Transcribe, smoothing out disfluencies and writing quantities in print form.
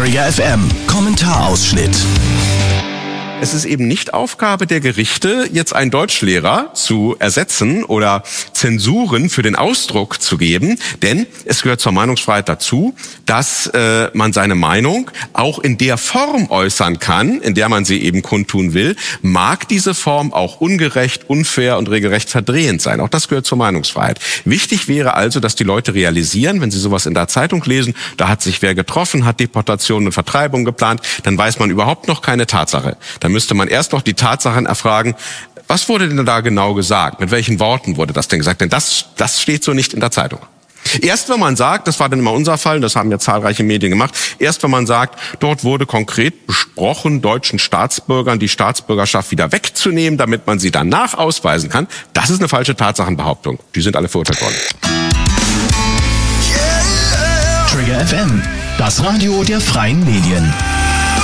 Trigger FM Kommentarausschnitt. Es ist eben nicht Aufgabe der Gerichte, jetzt einen Deutschlehrer zu ersetzen oder Zensuren für den Ausdruck zu geben, denn es gehört zur Meinungsfreiheit dazu, dass man seine Meinung auch in der Form äußern kann, in der man sie eben kundtun will, mag diese Form auch ungerecht, unfair und regelrecht verdrehend sein. Auch das gehört zur Meinungsfreiheit. Wichtig wäre also, dass die Leute realisieren, wenn sie sowas in der Zeitung lesen, da hat sich wer getroffen, hat Deportation und Vertreibung geplant, dann weiß man überhaupt noch keine Tatsache. Dann müsste man erst noch die Tatsachen erfragen, was wurde denn da genau gesagt? Mit welchen Worten wurde das denn gesagt? Denn das steht so nicht in der Zeitung. Erst wenn man sagt, das war dann immer unser Fall, das haben ja zahlreiche Medien gemacht, erst wenn man sagt, dort wurde konkret besprochen, deutschen Staatsbürgern die Staatsbürgerschaft wieder wegzunehmen, damit man sie danach ausweisen kann, das ist eine falsche Tatsachenbehauptung. Die sind alle verurteilt worden. Trigger FM, das Radio der freien Medien.